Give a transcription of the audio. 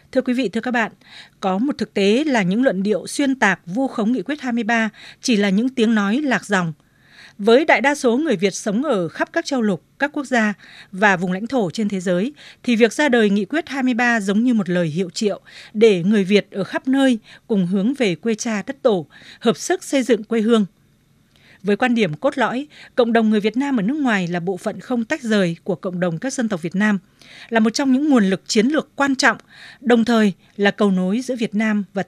Thưa quý vị, thưa các bạn, có một thực tế là những luận điệu xuyên tạc vu khống Nghị quyết 23 chỉ là những tiếng nói lạc dòng. Với đại đa số người Việt sống ở khắp các châu lục, các quốc gia và vùng lãnh thổ trên thế giới, thì việc ra đời Nghị quyết 23 giống như một lời hiệu triệu để người Việt ở khắp nơi cùng hướng về quê cha đất tổ, hợp sức xây dựng quê hương. Với quan điểm cốt lõi, cộng đồng người Việt Nam ở nước ngoài là bộ phận không tách rời của cộng đồng các dân tộc Việt Nam, là một trong những nguồn lực chiến lược quan trọng, đồng thời là cầu nối giữa Việt Nam và